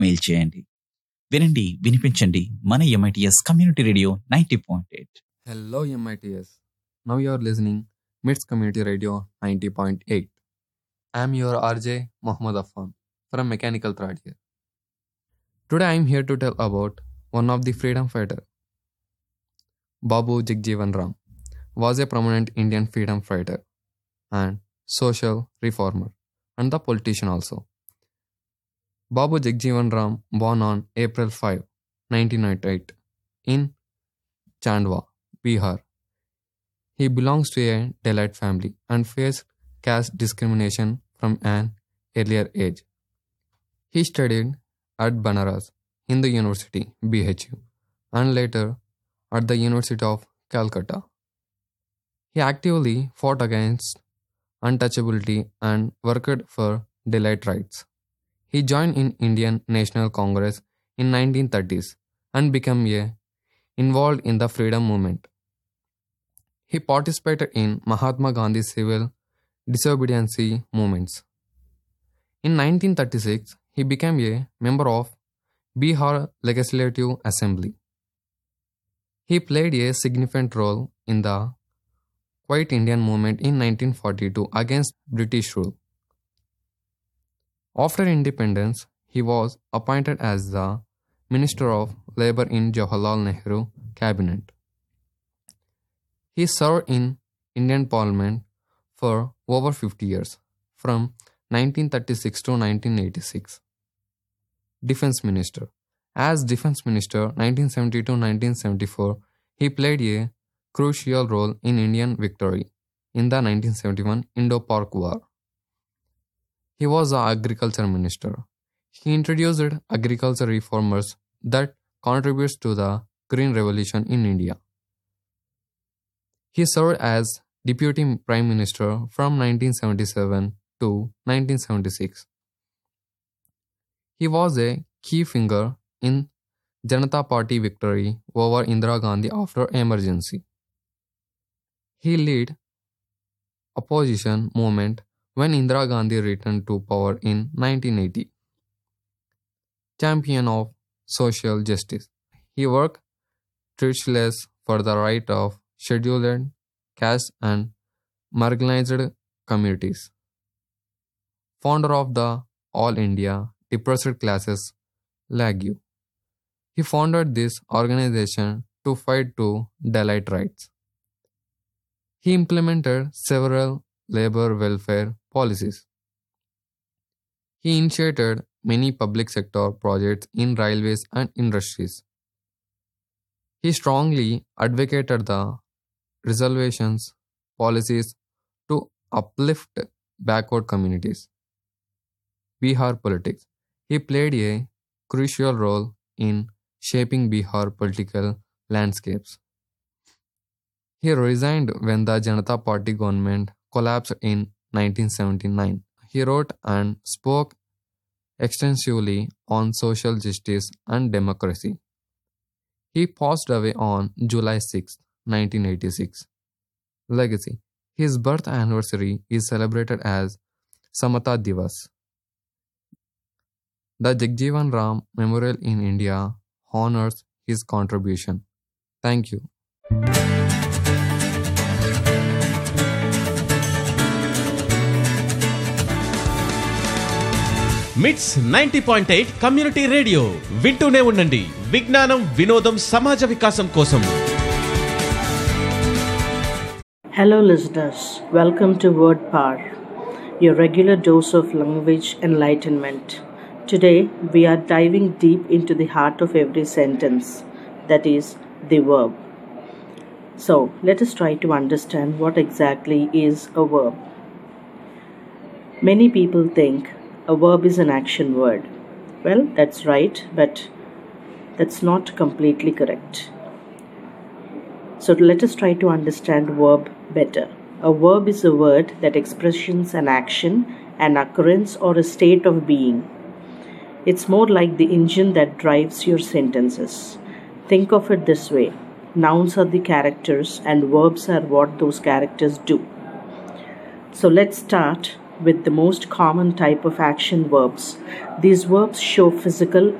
Mail చేయండి. వినండి, వినిపించండి. మన MITS community radio 90.8. Hello, MITS. Now you are listening MITS Community Radio 90.8. I am your RJ Mohammad Affan from Mechanical Third Year. Today I am here to tell about one of the freedom fighter. Babu Jagjeevan Ram was a prominent Indian freedom fighter and social reformer and the politician also. Babu Jagjeevan Ram born on April 5, 1998 in Chandwa, Bihar. He belongs to a Dalit family and faced caste discrimination from an earlier age. He studied at Banaras Hindu University, BHU, and later at the University of Calcutta. He actively fought against untouchability and worked for Dalit rights. He joined in Indian National Congress in 1930s and became involved in the freedom movement. He participated in Mahatma Gandhi's civil disobedience movements. In 1936, he became a member of Bihar Legislative Assembly. He played a significant role in the Quiet Indian movement in 1942 against British rule. After independence, he was appointed as the Minister of Labour in Jawaharlal Nehru cabinet. He served in Indian Parliament for over 50 years, from 1936 to 1986. Defense Minister. As Defense Minister 1970 to 1974, he played a crucial role in Indian victory in the 1971 Indo-Pak War. He was the Agriculture Minister. He introduced agriculture reformers that contributes to the Green Revolution in India. He served as Deputy Prime Minister from 1977 to 1976. He was a key figure in Janata Party victory over Indira Gandhi after emergency. He led opposition movement when Indira Gandhi returned to power in 1980. Champion of social justice. He worked tirelessly for the right of scheduled caste and marginalized communities. Founder of the All India Depressed Classes LAGU. He founded this organization to fight to Dalit rights. He implemented several labor welfare policies. He initiated many public sector projects in railways and industries. He strongly advocated the reservations policies to uplift backward communities. Bihar politics. He played a crucial role in shaping Bihar political landscapes. He resigned when the Janata Party government collapsed in 1979. He wrote and spoke extensively on social justice and democracy. He passed away on July 6, 1986. Legacy. His birth anniversary is celebrated as Samata Divas. The Jagjeevan Ram Memorial in India honors his contribution. Thank you. మిట్స్ 90.8 community radio వింటూనే ఉండండి. విజ్ఞానం, వినోదం, సమాజ వికాసం కోసం. Hello listeners, welcome to Word Power, your regular dose of language enlightenment. Today we are diving deep into the heart of every sentence, that is, the verb. So let us try to understand what exactly is a verb. Many people think a verb is an action word. Well, that's right, but that's not completely correct. So let us try to understand verb better. A verb is a word that expresses an action, an occurrence, or a state of being. It's more like the engine that drives your sentences. Think of it this way. Nouns are the characters and verbs are what those characters do. So let's start with the most common type of action verbs. These verbs show physical